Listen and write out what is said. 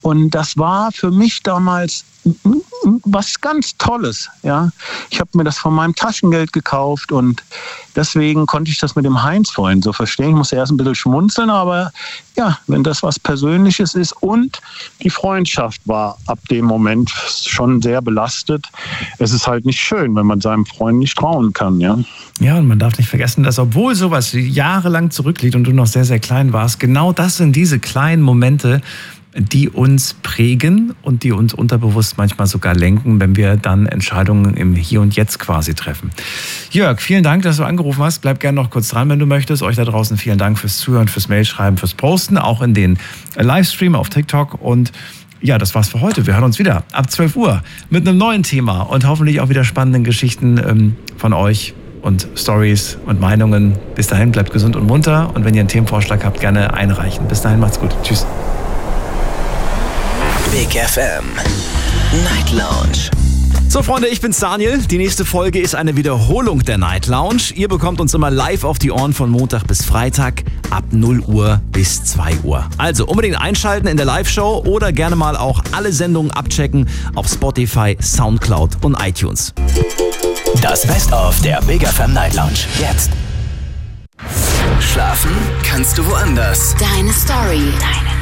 Und das war für mich damals was ganz Tolles. Ja, ich habe mir das von meinem Taschengeld gekauft und deswegen konnte ich das mit dem Heinz vorhin so verstehen. Ich musste erst ein bisschen schmunzeln, aber ja, wenn das was Persönliches ist und die Freundschaft war ab dem Moment schon sehr belastet. Es ist halt nicht schön, wenn man seinem Freund nicht trauen kann. Ja, ja, und man darf nicht vergessen, dass obwohl sowas jahrelang zurückliegt und du noch sehr, sehr klein warst, genau das sind diese kleinen Momente, die uns prägen und die uns unterbewusst manchmal sogar lenken, wenn wir dann Entscheidungen im Hier und Jetzt quasi treffen. Jörg, vielen Dank, dass du angerufen hast. Bleib gerne noch kurz dran, wenn du möchtest. Euch da draußen vielen Dank fürs Zuhören, fürs Mailschreiben, fürs Posten, auch in den Livestream auf TikTok. Und ja, das war's für heute. Wir hören uns wieder ab 12 Uhr mit einem neuen Thema und hoffentlich auch wieder spannenden Geschichten von euch und Stories und Meinungen. Bis dahin, bleibt gesund und munter. Und wenn ihr einen Themenvorschlag habt, gerne einreichen. Bis dahin, macht's gut. Tschüss. Big FM Night Lounge. So Freunde, ich bin's Daniel. Die nächste Folge ist eine Wiederholung der Night Lounge. Ihr bekommt uns immer live auf die Ohren von Montag bis Freitag ab 0 Uhr bis 2 Uhr. Also unbedingt einschalten in der Live-Show oder gerne mal auch alle Sendungen abchecken auf Spotify, Soundcloud und iTunes. Das Best-of der Big FM Night Lounge. Jetzt. Schlafen kannst du woanders. Deine Story. Deine